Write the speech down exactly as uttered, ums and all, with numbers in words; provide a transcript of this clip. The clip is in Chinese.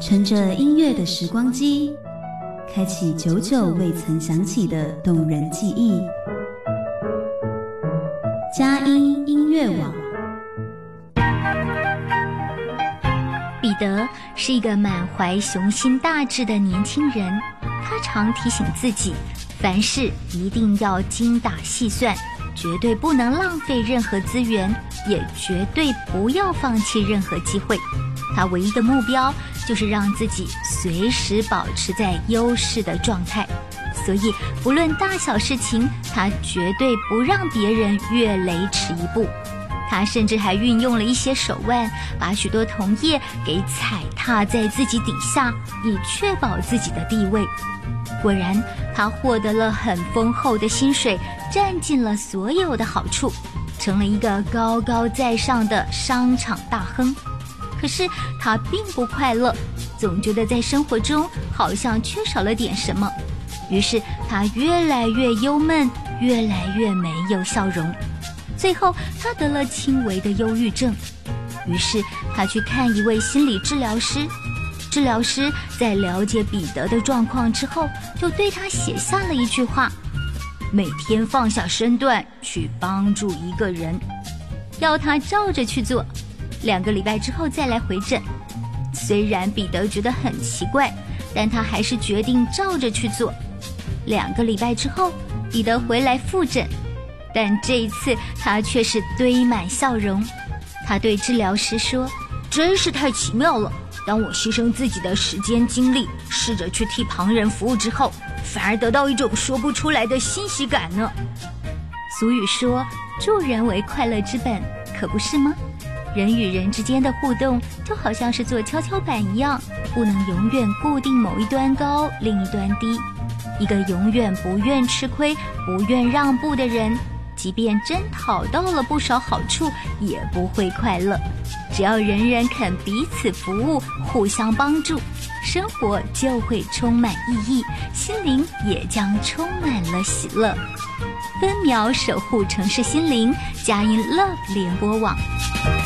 乘着音乐的时光机，开启久久未曾响起的动人记忆。佳音音乐网。 彼得是一个满怀雄心大志的年轻人，他常提醒自己，凡事一定要精打细算，绝对不能浪费任何资源，也绝对不要放弃任何机会。他唯一的目标就是让自己随时保持在优势的状态，所以不论大小事情，他绝对不让别人越雷池一步。他甚至还运用了一些手腕，把许多同业给踩踏在自己底下，以确保自己的地位。果然，他获得了很丰厚的薪水，占尽了所有的好处，成了一个高高在上的商场大亨。可是他并不快乐，总觉得在生活中好像缺少了点什么，于是他越来越忧闷，越来越没有笑容。最后他得了轻微的忧郁症，于是他去看一位心理治疗师。治疗师在了解彼得的状况之后，就对他写下了一句话：每天放下身段去帮助一个人，要他照着去做，两个礼拜之后再来回诊。虽然彼得觉得很奇怪，但他还是决定照着去做。两个礼拜之后，彼得回来复诊，但这一次他却是堆满笑容。他对治疗师说：真是太奇妙了，当我牺牲自己的时间精力，试着去替旁人服务之后，反而得到一种说不出来的欣喜感呢。俗语说，助人为快乐之本，可不是吗？人与人之间的互动就好像是做跷跷板一样，不能永远固定某一端高，另一端低。一个永远不愿吃亏，不愿让步的人，即便真讨到了不少好处，也不会快乐。只要人人肯彼此服务，互相帮助，生活就会充满意义，心灵也将充满了喜乐。分秒守护城市心灵，佳音 Love 联播网。